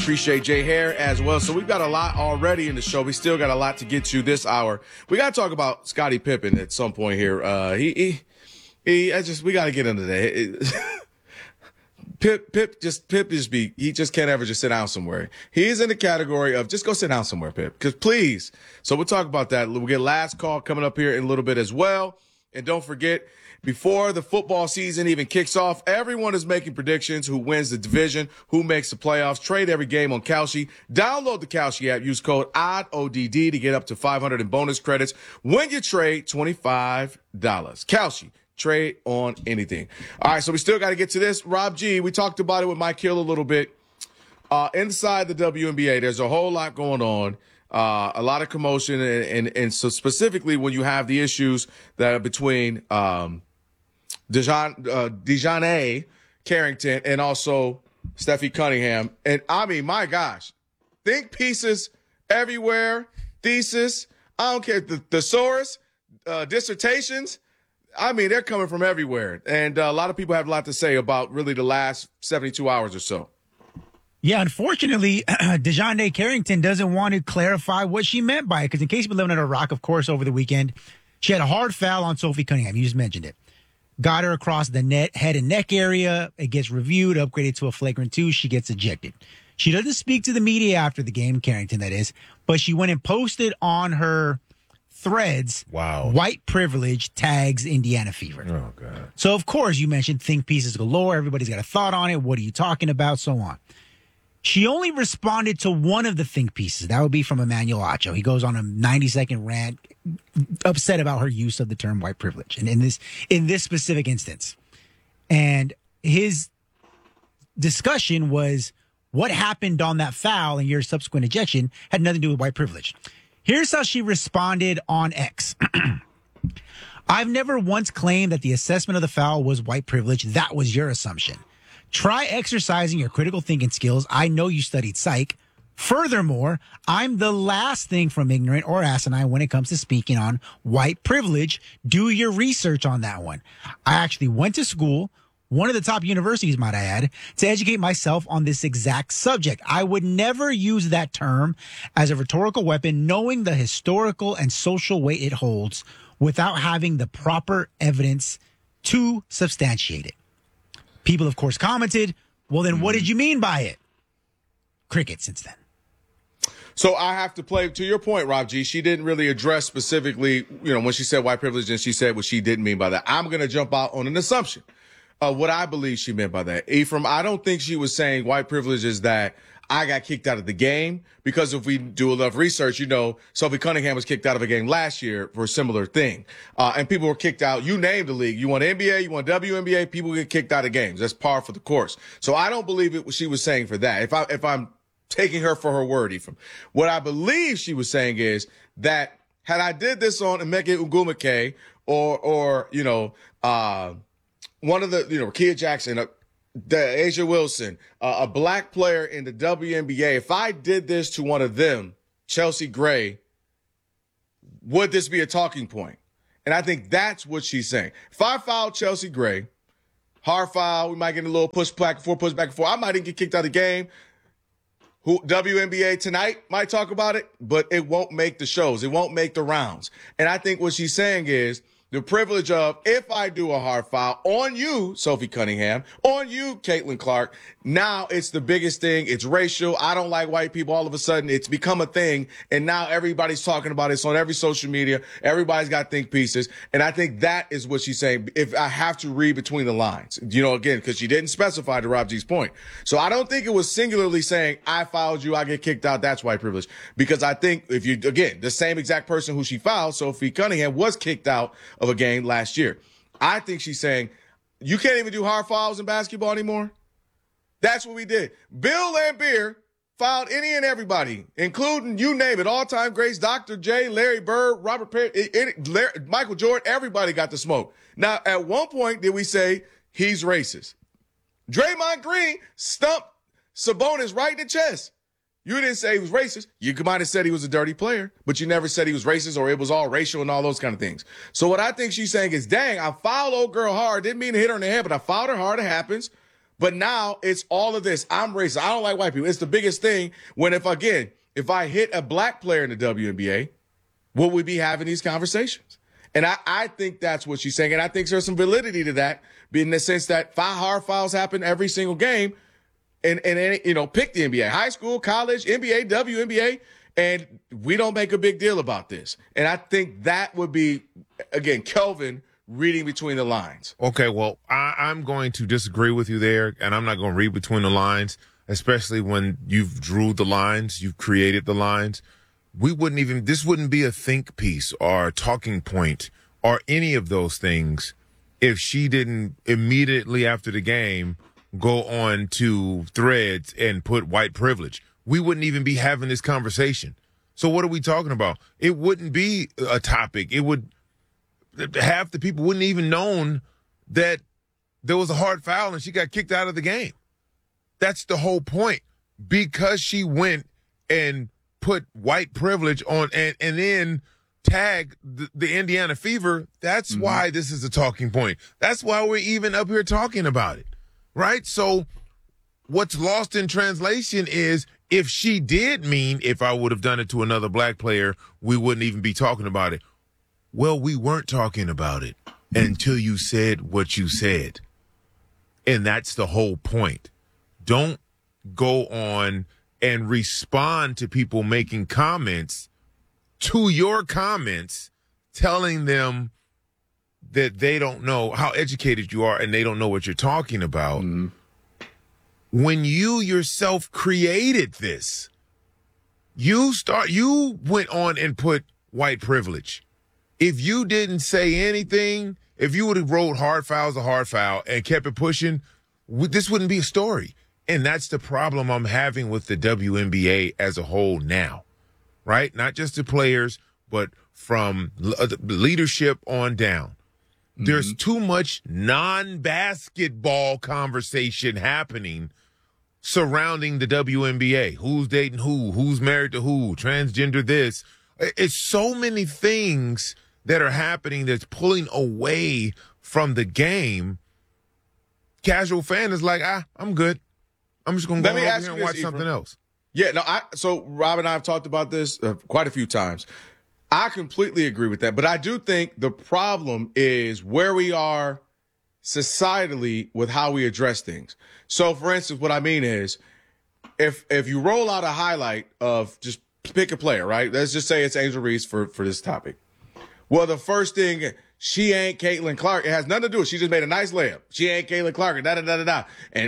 Appreciate Jay Hare as well. So we've got a lot already in the show. We still got a lot to get to this hour. We got to talk about Scottie Pippen at some point here. We got to get into that. He just can't ever just sit down somewhere. He's in the category of just go sit down somewhere, Pip. Because please. So we'll talk about that. We'll get last call coming up here in a little bit as well. And don't forget, before the football season even kicks off, everyone is making predictions: who wins the division, who makes the playoffs. Trade every game on Kalshi. Download the Kalshi app. Use code ODD to get up to $500 in bonus credits when you trade $25. Kalshi. Trade on anything. All right, so we still got to get to this. Rob G, we talked about it with Mike Hill a little bit. Inside the WNBA, there's a whole lot going on. A lot of commotion, and so specifically when you have the issues that are between DeJounte Carrington and also Steffi Cunningham. And I mean, my gosh, think pieces everywhere, thesis, I don't care, the thesaurus, dissertations. I mean, they're coming from everywhere. And a lot of people have a lot to say about really the last 72 hours or so. Yeah, unfortunately, DeJounte Carrington doesn't want to clarify what she meant by it. Because in case you've been living under a rock, of course, over the weekend, she had a hard foul on Sophie Cunningham. You just mentioned it. Got her across the head and neck area. It gets reviewed, upgraded to a flagrant 2. She gets ejected. She doesn't speak to the media after the game, Carrington, that is. But she went and posted on her threads, wow, white privilege tags Indiana Fever. Oh, God. So, of course, you mentioned think pieces galore. Everybody's got a thought on it. What are you talking about? So on. She only responded to one of the think pieces. That would be from Emmanuel Acho. He goes on a 90-second rant, upset about her use of the term white privilege. And in this specific instance. And his discussion was what happened on that foul and your subsequent ejection had nothing to do with white privilege. Here's how she responded on X. I've never once claimed that the assessment of the foul was white privilege. That was your assumption. Try exercising your critical thinking skills. I know you studied psych. Furthermore, I'm the last thing from ignorant or asinine when it comes to speaking on white privilege. Do your research on that one. I actually went to school, one of the top universities, might I add, to educate myself on this exact subject. I would never use that term as a rhetorical weapon, knowing the historical and social weight it holds without having the proper evidence to substantiate it. People, of course, commented, well, then what did you mean by it? Cricket since then. So I have to play to your point, Rob G. She didn't really address specifically, when she said white privilege, and she said what she didn't mean by that. I'm going to jump out on an assumption. What I believe she meant by that. Ephraim, I don't think she was saying white privilege is that I got kicked out of the game, because if we do enough research, Sophie Cunningham was kicked out of a game last year for a similar thing. And people were kicked out. You name the league. You want NBA, you want WNBA, people get kicked out of games. That's par for the course. So I don't believe it she was saying for that. If I'm taking her for her word, Ephraim, what I believe she was saying is that had I did this on Emeka Ugumake or one of the, Kia Jackson, Asia Wilson, a black player in the WNBA, if I did this to one of them, Chelsea Gray, would this be a talking point? And I think that's what she's saying. If I fouled Chelsea Gray, hard foul, we might get a little push back and forth, I might even get kicked out of the game. WNBA tonight might talk about it, but it won't make the shows. It won't make the rounds. And I think what she's saying is, the privilege of, if I do a hard foul on you, Sophie Cunningham, on you, Caitlin Clark, now it's the biggest thing. It's racial. I don't like white people. All of a sudden, it's become a thing. And now everybody's talking about it. It's on every social media. Everybody's got think pieces. And I think that is what she's saying. If I have to read between the lines, again, because she didn't specify, to Rob G's point. So I don't think it was singularly saying, I fouled you, I get kicked out. That's white privilege. Because I think the same exact person who she fouled, Sophie Cunningham, was kicked out of a game last year. I think she's saying, you can't even do hard fouls in basketball anymore. That's what we did. Bill Laimbeer fouled any and everybody, including, you name it, all-time greats, Dr. J, Larry Bird, Robert Perry, Michael Jordan, everybody got the smoke. Now, at one point, did we say he's racist? Draymond Green stumped Sabonis right in the chest. You didn't say he was racist. You might have said he was a dirty player, but you never said he was racist or it was all racial and all those kind of things. So what I think she's saying is, dang, I fouled old girl hard. Didn't mean to hit her in the head, but I fouled her hard. It happens. But now it's all of this. I'm racist. I don't like white people. It's the biggest thing when if I hit a black player in the WNBA, will we be having these conversations? And I think that's what she's saying. And I think there's some validity to that, in the sense that hard fouls happen every single game. And pick the NBA, high school, college, NBA, WNBA, and we don't make a big deal about this. And I think that would be, again, Kelvin reading between the lines. Okay, well, I'm going to disagree with you there, and I'm not going to read between the lines, especially when you've drew the lines, you've created the lines. This wouldn't be a think piece or a talking point or any of those things if she didn't immediately after the game go on to Threads and put white privilege. We wouldn't even be having this conversation. So what are we talking about? It wouldn't be a topic. Half the people wouldn't even known that there was a hard foul and she got kicked out of the game. That's the whole point. Because she went and put white privilege on and then tag the Indiana Fever, that's why this is a talking point. That's why we're even up here talking about it, right? So what's lost in translation is if she did mean if I would have done it to another black player, we wouldn't even be talking about it. Well, we weren't talking about it until you said what you said. And that's the whole point. Don't go on and respond to people making comments to your comments, telling them that they don't know how educated you are and they don't know what you're talking about. Mm-hmm. When you yourself created this, you went on and put white privilege. If you didn't say anything, if you would have wrote hard foul's a hard foul and kept it pushing, this wouldn't be a story. And that's the problem I'm having with the WNBA as a whole now, right? Not just the players, but from leadership on down. Mm-hmm. There's too much non-basketball conversation happening surrounding the WNBA. Who's dating who? Who's married to who? Transgender this. It's so many things that are happening that's pulling away from the game. Casual fan is like, I'm good. I'm just going to go over here and watch something else. Yeah, no, so Rob and I have talked about this quite a few times. I completely agree with that. But I do think the problem is where we are societally with how we address things. So, for instance, what I mean is if you roll out a highlight of just pick a player, right? Let's just say it's Angel Reese for this topic. Well, the first thing, she ain't Caitlin Clark. It has nothing to do with it. She just made a nice layup. She ain't Caitlin Clark. And da-da-da-da-da.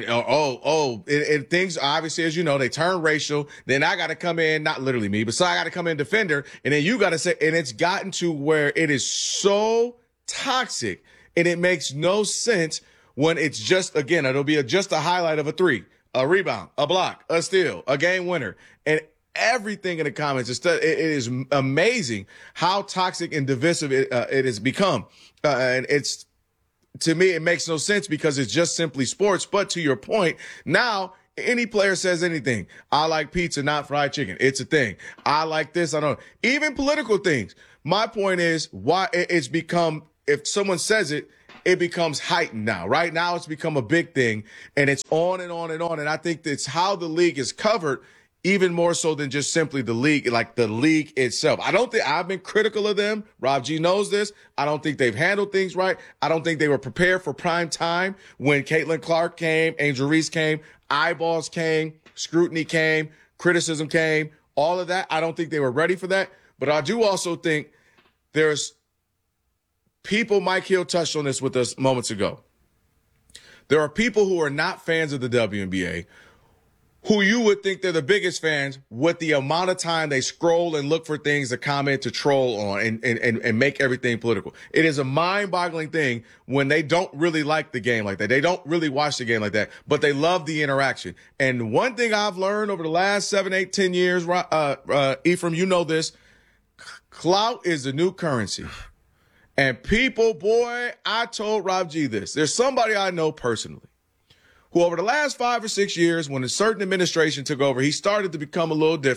And things, obviously, as you know, they turn racial. Then I got to come in, not literally me, but so I got to come in defend her. And then you got to say, and it's gotten to where it is so toxic and it makes no sense when it's just, again, it'll be just a highlight of a three, a rebound, a block, a steal, a game winner. And everything in the comments, it is amazing how toxic and divisive it has become. And it's, to me, it makes no sense because it's just simply sports. But to your point, now any player says anything. I like pizza, not fried chicken. It's a thing. I like this. I don't know. Even political things. My point is why it's become, if someone says it, it becomes heightened now. Right now it's become a big thing and it's on and on and on. And I think that's how the league is covered, even more so than just simply the league, like the league itself. I don't think I've been critical of them. Rob G knows this. I don't think they've handled things right. I don't think they were prepared for prime time when Caitlin Clark came, Angel Reese came, eyeballs came, scrutiny came, criticism came, all of that. I don't think they were ready for that. But I do also think there's people, Mike Hill touched on this with us moments ago. There are people who are not fans of the WNBA who you would think they're the biggest fans with the amount of time they scroll and look for things to comment, to troll on and make everything political. It is a mind-boggling thing when they don't really like the game like that. They don't really watch the game like that, but they love the interaction. And one thing I've learned over the last 7, 8, 10 years, Ephraim, you know this, clout is the new currency. And people, boy, I told Rob G this. There's somebody I know personally who over the last 5 or 6 years, when a certain administration took over, he started to become a little different.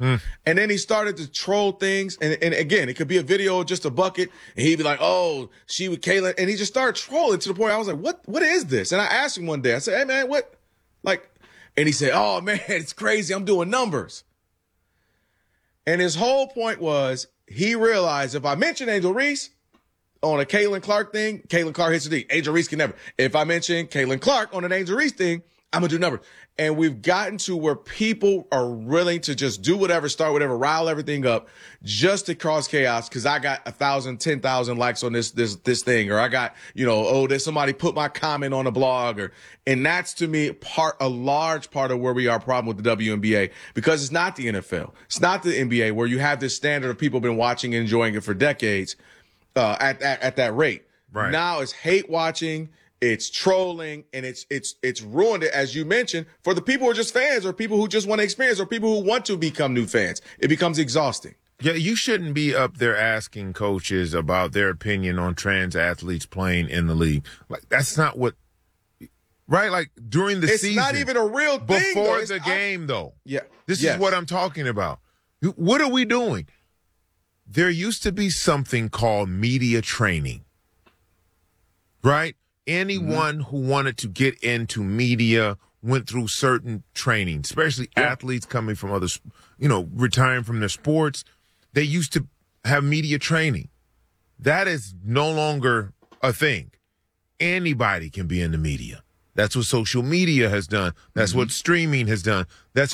And then he started to troll things. And again, it could be a video of just a bucket. And he'd be like, oh, she with Kayla. And he just started trolling to the point I was like, what is this? And I asked him one day, I said, hey, man, what? Like, and he said, oh, man, it's crazy. I'm doing numbers. And his whole point was he realized if I mention Angel Reese on a Caitlin Clark thing, Caitlin Clark hits the D. Angel Reese can never. If I mention Caitlin Clark on an Angel Reese thing, I'm going to do numbers. And we've gotten to where people are willing to just do whatever, start whatever, rile everything up just to cause chaos. Cause I got 1,000, 10,000 likes on this thing. Or I got, there's somebody put my comment on a blog and that's to me a large part of where we are problem with the WNBA because it's not the NFL. It's not the NBA where you have this standard of people been watching and enjoying it for decades, at that rate. Right. Now it's hate watching. It's trolling and it's ruined it, as you mentioned, for the people who are just fans or people who just want to experience or people who want to become new fans. It becomes exhausting. Yeah, you shouldn't be up there asking coaches about their opinion on trans athletes playing in the league. Like, that's not what, right? Like, during the season. It's not even a real thing. Before the game, though. Yeah. This is what I'm talking about. What are we doing? There used to be something called media training, right? Anyone who wanted to get into media went through certain training, especially athletes coming from other, retiring from their sports. They used to have media training. That is no longer a thing. Anybody can be in the media. That's what social media has done. That's what streaming has done.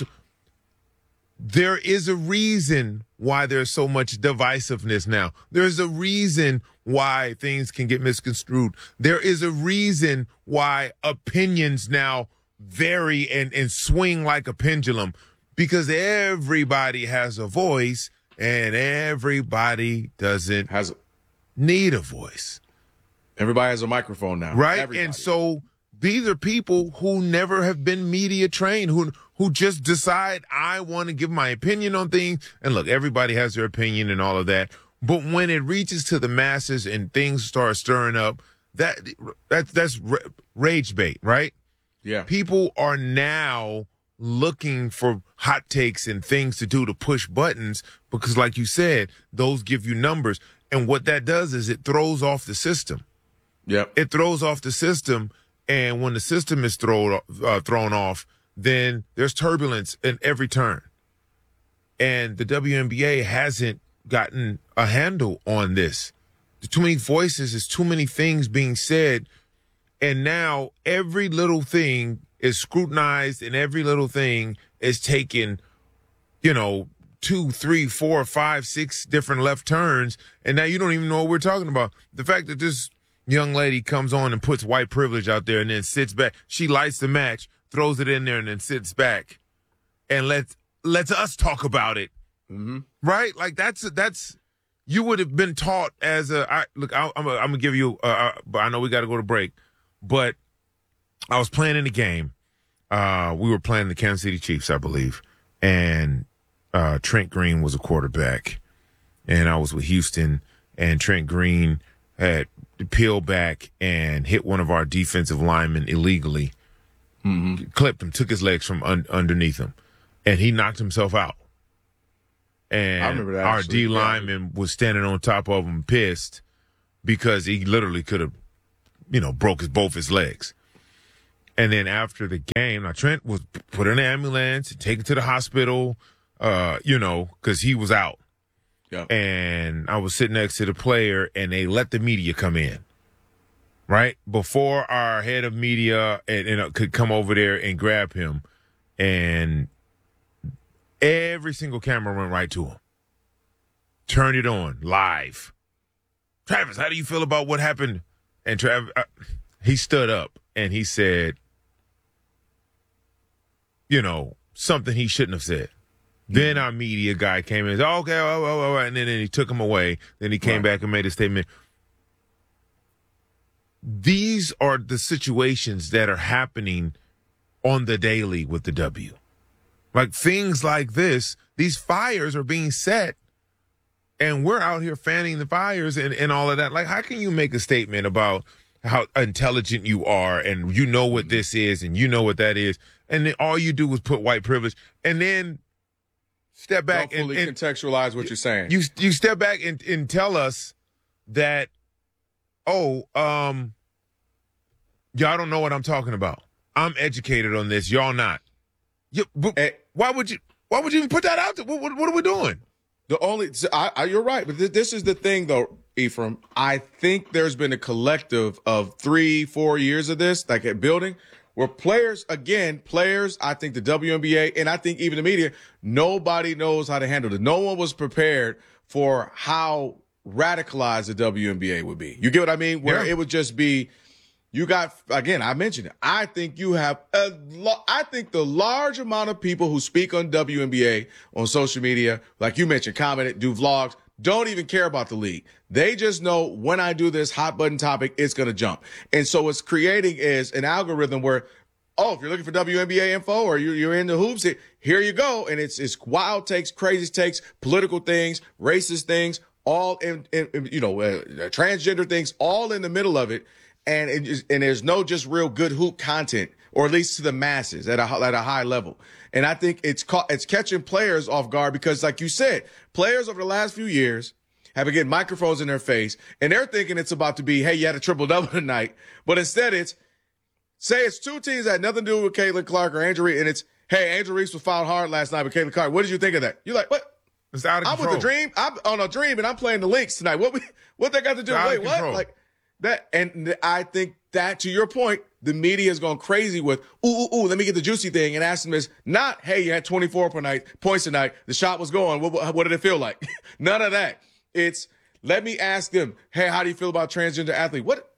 There is a reason why there's so much divisiveness now. There's a reason why things can get misconstrued. There is a reason why opinions now vary and swing like a pendulum because everybody has a voice and everybody doesn't need a voice. Everybody has a microphone now. Right? Everybody. And so these are people who never have been media trained, who just decide, I want to give my opinion on things. And look, everybody has their opinion and all of that. But when it reaches to the masses and things start stirring up, that's rage bait, right? Yeah. People are now looking for hot takes and things to do to push buttons because, like you said, those give you numbers. And what that does is it throws off the system. Yep. It throws off the system. And when the system is thrown off, then there's turbulence in every turn. And the WNBA hasn't gotten a handle on this. There's too many voices, there's too many things being said. And now every little thing is scrutinized and every little thing is taken, 2, 3, 4, 5, 6 different left turns. And now you don't even know what we're talking about. The fact that this young lady comes on and puts white privilege out there and then sits back. She lights the match, throws it in there, and then sits back and lets us talk about it. Mm-hmm. Right? Like that's you would have been taught as I'm gonna give you. But I know we got to go to break. But I was playing in the game. We were playing the Kansas City Chiefs, I believe, and Trent Green was a quarterback, and I was with Houston, and Trent Green had peeled back and hit one of our defensive linemen illegally, clipped him, took his legs from underneath him, and he knocked himself out. And I remember that, our actually. D lineman was standing on top of him pissed because he literally could have, broke both his legs. And then after the game, now Trent was put in an ambulance, taken to the hospital, because he was out. Yep. And I was sitting next to the player, and they let the media come in, right? Before our head of media could come over there and grab him. And every single camera went right to him. Turned it on, live. Travis, how do you feel about what happened? And Travis, he stood up, and he said, something he shouldn't have said. Then our media guy came in and said, okay, and then he took him away. Then he came back and made a statement. These are the situations that are happening on the daily with the W. Like things like this, these fires are being set, and we're out here fanning the fires and all of that. Like, how can you make a statement about how intelligent you are and you know what this is and you know what that is, and then all you do is put white privilege, and then step back Don't fully contextualize what you're saying. You step back and tell us that, y'all don't know what I'm talking about. I'm educated on this. Y'all not. Why would you even put that out there? What are we doing? You're right, but this is the thing, though, Ephraim. I think there's been a collective of 3-4 years of this, like at building, where players, I think the WNBA, and I think even the media, nobody knows how to handle it. No one was prepared for how radicalized the WNBA would be. You get what I mean? Where it would just be, you got, again, I mentioned it. I think you have I think the large amount of people who speak on WNBA on social media, like you mentioned, comment, do vlogs, don't even care about the league. They just know when I do this hot button topic, it's going to jump. And so what's creating is an algorithm where, if you're looking for WNBA info or you're into hoops, here you go. And it's wild takes, crazy takes, political things, racist things, all in transgender things, all in the middle of it. And there's no just real good hoop content, or at least to the masses at a high level. And I think it's catching players off guard because, like you said, players over the last few years have, again, microphones in their face, and they're thinking it's about to be, hey, you had a triple-double tonight. But instead it's two teams that had nothing to do with Caitlin Clark or Angel Reese, and it's, hey, Angel Reese was fouled hard last night with Caitlin Clark. What did you think of that? You're like, what? It's out of control. I'm with the Dream. I'm on a Dream, and I'm playing the Lynx tonight. What they got to do? Wait, what? Like that, and I think that, to your point, the media has gone crazy with, let me get the juicy thing, and ask them is not, hey, you had 24 points tonight. The shot was going. What did it feel like? None of that. It's, let me ask them, hey, how do you feel about transgender athlete? What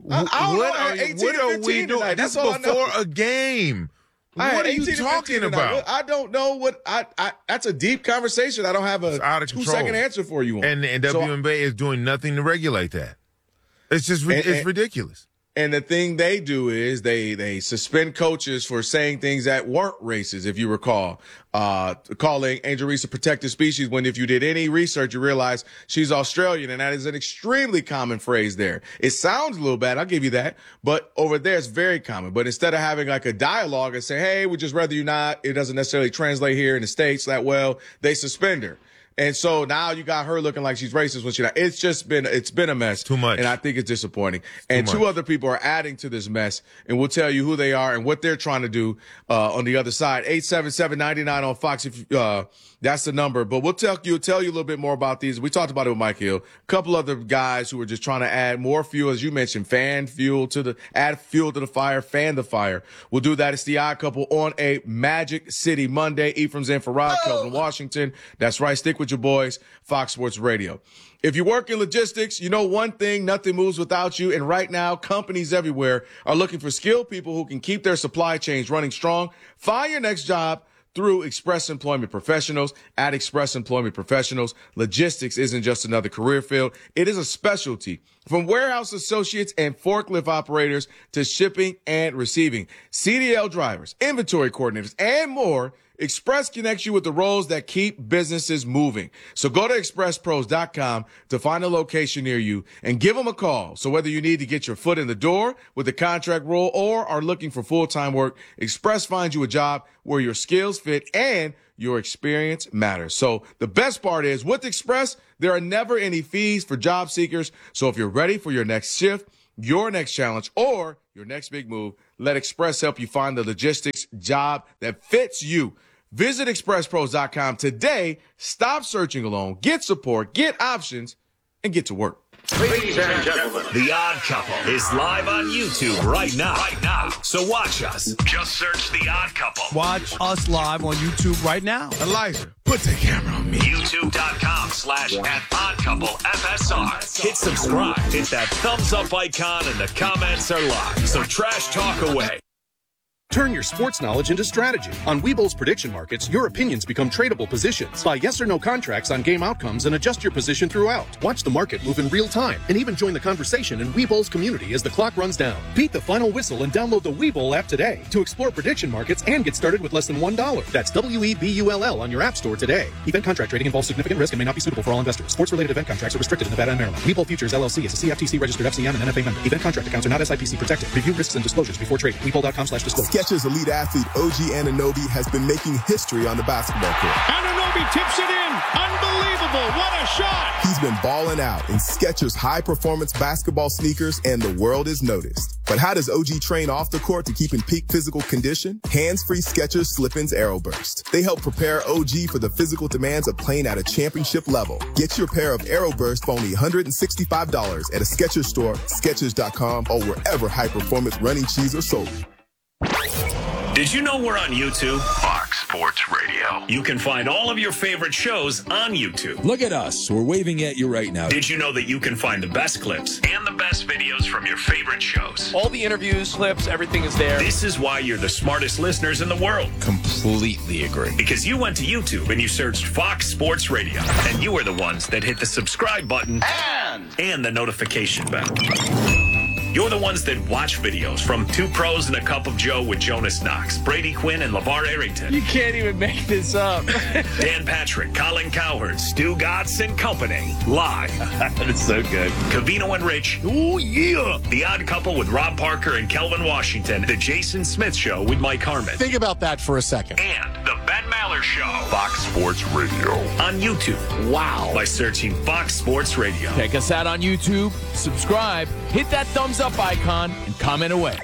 are we doing? Tonight. That's before a game. What are you talking about? I don't know what that's a deep conversation. I don't have a 2-second answer for you on. And WNBA is doing nothing to regulate that. It's just it's ridiculous. And the thing they do is they suspend coaches for saying things that weren't racist, if you recall, calling Angel Reese a protected species when if you did any research, you realize she's Australian, and that is an extremely common phrase there. It sounds a little bad, I'll give you that, but over there it's very common. But instead of having like a dialogue and say, hey, we'd just rather you not, it doesn't necessarily translate here in the States that well, they suspend her. And so now you got her looking like she's racist when she's not. It's been a mess. Too much. And I think it's disappointing. And two other people are adding to this mess, and we'll tell you who they are and what they're trying to do, on the other side. 877-99 on Fox. If that's the number. But we'll tell you a little bit more about these. We talked about it with Mike Hill. A couple other guys who are just trying to add more fuel, as you mentioned, add fuel to the fire, fan the fire. We'll do that. It's the Odd Couple on a Magic City Monday. Ephraim's in for Rod, Kelvin Washington. That's right. Stick with your boys, Fox Sports Radio. If you work in logistics, you know one thing, nothing moves without you. And right now, companies everywhere are looking for skilled people who can keep their supply chains running strong. Find your next job through Express Employment Professionals. At Express Employment Professionals, logistics isn't just another career field. It is a specialty. From warehouse associates and forklift operators to shipping and receiving, CDL drivers, inventory coordinators, and more, Express connects you with the roles that keep businesses moving. So go to expresspros.com to find a location near you and give them a call. So whether you need to get your foot in the door with a contract role or are looking for full-time work, Express finds you a job where your skills fit and your experience matters. So the best part is with Express, there are never any fees for job seekers. So if you're ready for your next shift, your next challenge, or your next big move, let Express help you find the logistics job that fits you. Visit expresspros.com today. Stop searching alone. Get support, get options, and get to work. Ladies and gentlemen, The Odd Couple is live on YouTube right now. So watch us. Just search The Odd Couple. Watch us live on YouTube right now. Elijah, put the camera on me. YouTube.com/@oddcouplefsr. Hit subscribe. Hit that thumbs up icon, and the comments are live. So trash talk away. Turn your sports knowledge into strategy. On Webull's prediction markets, your opinions become tradable positions. Buy yes or no contracts on game outcomes and adjust your position throughout. Watch the market move in real time and even join the conversation in Webull's community as the clock runs down. Beat the final whistle and download the Webull app today to explore prediction markets and get started with less than $1. That's WEBULL on your app store today. Event contract trading involves significant risk and may not be suitable for all investors. Sports-related event contracts are restricted in Nevada and Maryland. Webull Futures LLC is a CFTC registered FCM and NFA member. Event contract accounts are not SIPC protected. Review risks and disclosures before trading. Webull.com/disclosure. Skechers elite athlete OG Anunoby has been making history on the basketball court. Anunoby tips it in. Unbelievable. What a shot. He's been balling out in Skechers high-performance basketball sneakers, and the world has noticed. But how does OG train off the court to keep in peak physical condition? Hands-free Skechers Slip-ins AeroBurst. They help prepare OG for the physical demands of playing at a championship level. Get your pair of AeroBurst for only $165 at a Skechers store, Skechers.com, or wherever high-performance running shoes are sold. Did you know we're on YouTube? Fox Sports Radio. You can find all of your favorite shows on YouTube. Look at us. We're waving at you right now. Did you know that you can find the best clips and the best videos from your favorite shows? All the interviews, clips, everything is there. This is why you're the smartest listeners in the world. Completely agree. Because you went to YouTube and you searched Fox Sports Radio. And you are the ones that hit the subscribe button and the notification bell. You're the ones that watch videos from Two Pros and a Cup of Joe with Jonas Knox, Brady Quinn, and LeVar Arrington. You can't even make this up. Dan Patrick, Colin Cowherd, Stu Gatz and Company. Live. That is so good. Covino and Rich. Oh, yeah. The Odd Couple with Rob Parker and Kelvin Washington. The Jason Smith Show with Mike Harmon. Think about that for a second. And the Ben Maller Show. Fox Sports Radio. On YouTube. Wow. By searching Fox Sports Radio. Check us out on YouTube. Subscribe. Hit that thumbs up icon and comment away.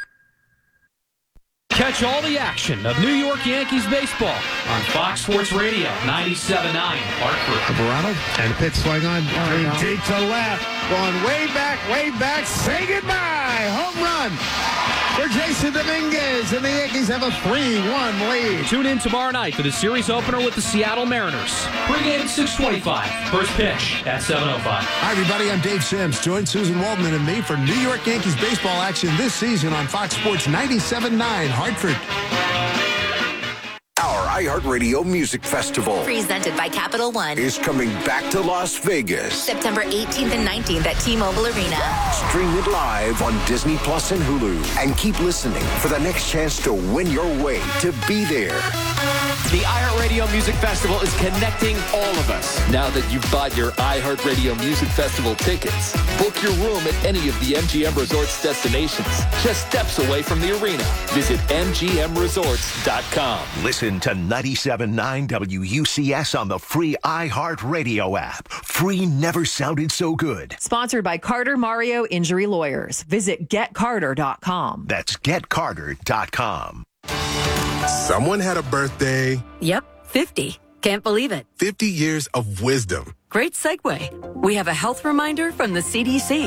Catch all the action of New York Yankees baseball on Fox Sports Radio 97.9 Hartford. Verano and the pitch swing on. Deep to left. Going way back. Say goodbye. Home run for Jason Dominguez, and the Yankees have a 3-1 lead. Tune in tomorrow night for the series opener with the Seattle Mariners. Pre-game at 6:25. First pitch at 7:05. Hi, everybody. I'm Dave Sims. Join Susan Waldman and me for New York Yankees baseball action this season on Fox Sports 97.9 Hartford. Our iHeartRadio Music Festival, presented by Capital One, is coming back to Las Vegas. September 18th and 19th at T-Mobile Arena. Stream it live on Disney Plus and Hulu. And keep listening for the next chance to win your way to be there. The iHeartRadio Music Festival is connecting all of us. Now that you've bought your iHeartRadio Music Festival tickets, book your room at any of the MGM Resorts destinations, just steps away from the arena. Visit MGMResorts.com. Listen to 97.9 WUCS on the free iHeartRadio app. Free never sounded so good. Sponsored by Carter Mario Injury Lawyers. Visit GetCarter.com. That's GetCarter.com. Someone had a birthday. Yep, 50. Can't believe it. 50 years of wisdom. Great segue. We have a health reminder from the CDC.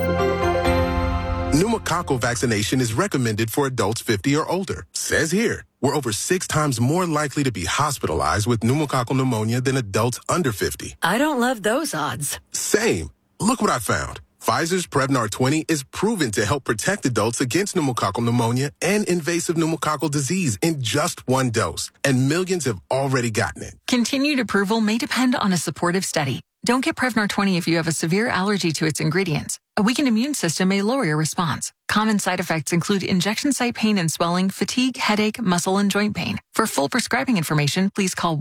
Pneumococcal vaccination is recommended for adults 50 or older. Says here, we're over 6 times more likely to be hospitalized with pneumococcal pneumonia than adults under 50. I don't love those odds. Same. Look what I found. Pfizer's Prevnar 20 is proven to help protect adults against pneumococcal pneumonia and invasive pneumococcal disease in just 1 dose. And millions have already gotten it. Continued approval may depend on a supportive study. Don't get Prevnar 20 if you have a severe allergy to its ingredients. A weakened immune system may lower your response. Common side effects include injection site pain and swelling, fatigue, headache, muscle, and joint pain. For full prescribing information, please call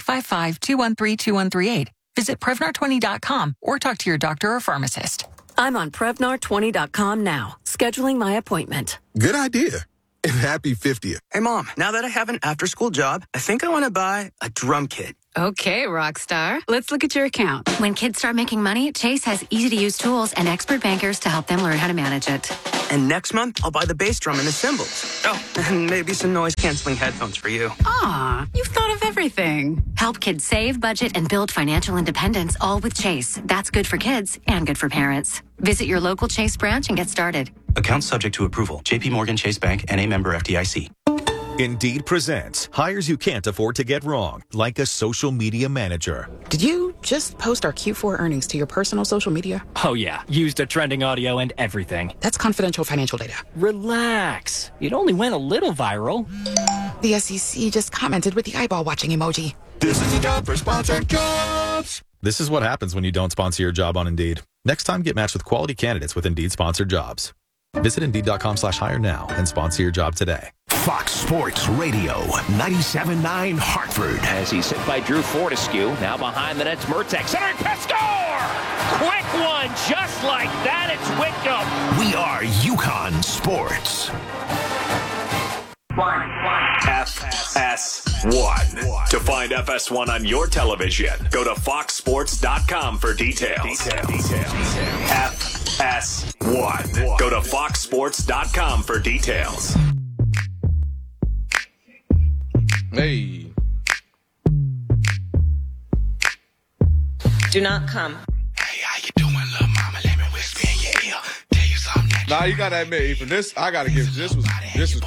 1-855-213-2138. Visit Prevnar20.com or talk to your doctor or pharmacist. I'm on Prevnar20.com now, scheduling my appointment. Good idea. And happy 50th. Hey, Mom, now that I have an after-school job, I think I want to buy a drum kit. Okay, Rockstar. Let's look at your account. When kids start making money, Chase has easy-to-use tools and expert bankers to help them learn how to manage it. And next month, I'll buy the bass drum and the cymbals. Oh, and maybe some noise-canceling headphones for you. Aw, you've thought of everything. Help kids save, budget, and build financial independence, all with Chase. That's good for kids and good for parents. Visit your local Chase branch and get started. Account subject to approval. J.P. Morgan Chase Bank, N.A. member FDIC. Indeed presents hires you can't afford to get wrong, like a social media manager. Did you just post our Q4 earnings to your personal social media? Oh, yeah. Used a trending audio and everything. That's confidential financial data. Relax. It only went a little viral. The SEC just commented with the eyeball watching emoji. This is the job for sponsored jobs. This is what happens when you don't sponsor your job on Indeed. Next time, get matched with quality candidates with Indeed sponsored jobs. Visit Indeed.com/hire now and sponsor your job today. Fox Sports Radio, 97.9 Hartford. As he's hit by Drew Fortescue, now behind the net's Mertek. Centering Pescar! Quick one, just like that, it's Wickham. We are UConn Sports. FS1. To find FS1 on your television, go to foxsports.com for details. FS1. Go to foxsports.com for details. Hey. Do not come. Hey, how you doing, little mama? Let me whisper in your ear. Tell you something. Nah, you gotta admit, Ethan, this I gotta give this was